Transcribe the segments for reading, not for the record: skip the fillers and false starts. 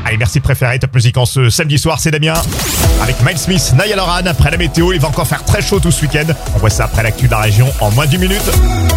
Allez, merci de préférer Top Music en ce samedi soir, c'est Damien. Avec Miles Smith, Niall Horan, après la météo, il va encore faire très chaud tout ce week-end. On voit ça après l'actu de la région en moins d'1 minute.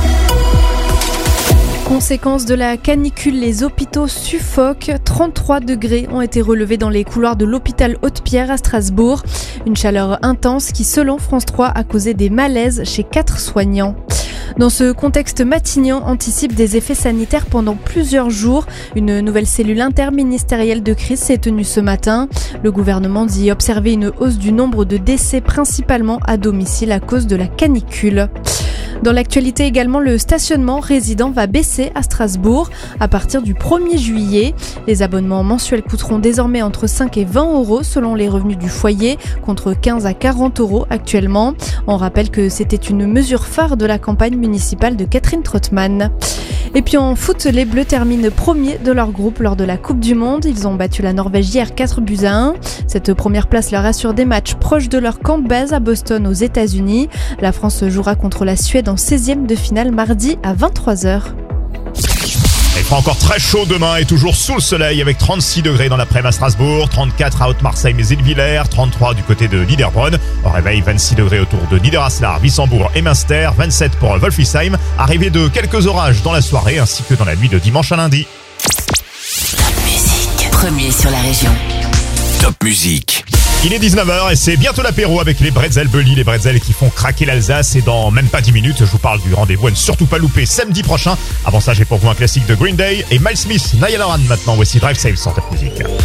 Conséquence de la canicule, les hôpitaux suffoquent. 33 degrés ont été relevés dans les couloirs de l'hôpital Haute-Pierre à Strasbourg. Une chaleur intense qui, selon France 3, a causé des malaises chez 4 soignants. Dans ce contexte, Matignon anticipe des effets sanitaires pendant plusieurs jours. Une nouvelle cellule interministérielle de crise s'est tenue ce matin. Le gouvernement dit observer une hausse du nombre de décès, principalement à domicile à cause de la canicule. Dans l'actualité également, le stationnement résident va baisser à Strasbourg à partir du 1er juillet. Les abonnements mensuels coûteront désormais entre 5 et 20 euros selon les revenus du foyer, contre 15 à 40 euros actuellement. On rappelle que c'était une mesure phare de la campagne municipale de Catherine Trottmann. Et puis en foot, les Bleus terminent premiers de leur groupe lors de la Coupe du Monde. Ils ont battu la Norvège hier 4-1. Cette première place leur assure des matchs proches de leur camp de base à Boston aux États-Unis. La France jouera contre la Suède en 16e de finale mardi à 23h. Il fera encore très chaud demain et toujours sous le soleil avec 36 degrés dans l'après-midi à Strasbourg, 34 à Haute-Marseille mais Île-Villers, 33 du côté de Niederbronn. Au réveil, 26 degrés autour de Niederaslar, Wissembourg et Münster, 27 pour Wolfisheim. Arrivée de quelques orages dans la soirée ainsi que dans la nuit de dimanche à lundi. Top Music, premier sur la région. Top Music. Il est 19h et c'est bientôt l'apéro avec les bretzels Belly, les bretzels qui font craquer l'Alsace. Et dans même pas 10 minutes, je vous parle du rendez-vous à ne surtout pas louper samedi prochain. Avant ça, j'ai pour vous un classique de Green Day et Miles Smith, Niall Horan maintenant. Voici Drive Safe sur Top Music.